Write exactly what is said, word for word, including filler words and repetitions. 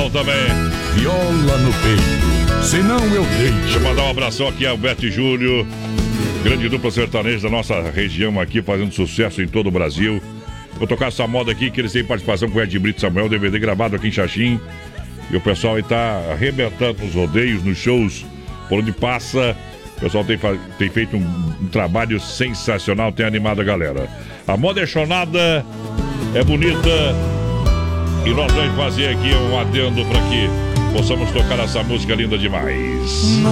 bom também. Viola no peito, senão eu deixo. Deixa eu mandar um abração aqui ao Beto e Júlio, grande dupla sertaneja da nossa região aqui, fazendo sucesso em todo o Brasil. Vou tocar essa moda aqui, que eles têm participação com o Ed Brito Samuel, D V D gravado aqui em Xaxim. E o pessoal aí tá arrebentando nos rodeios, nos shows, por onde passa. O pessoal tem, tem feito um, um trabalho sensacional, tem animado a galera. A moda é chonada, é bonita, e nós vamos fazer aqui um adendo para que possamos tocar essa música linda demais.